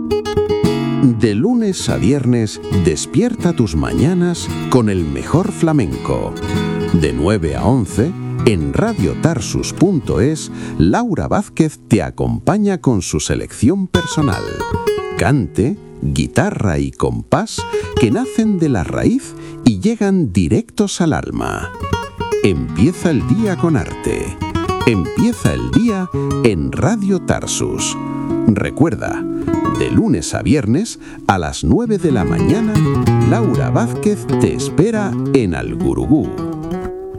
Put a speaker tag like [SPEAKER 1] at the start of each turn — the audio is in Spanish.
[SPEAKER 1] De lunes a viernes, despierta tus mañanas con el mejor flamenco. De 9 a 11, en radiotarsus.es, Laura Vázquez te acompaña con su selección personal. Cante, guitarra y compás que nacen de la raíz y llegan directos al alma. Empieza el día con arte. Empieza el día en Radio Tarsus. Recuerda, de lunes a viernes a las 9 de la mañana, Laura Vázquez te espera en Algurugú.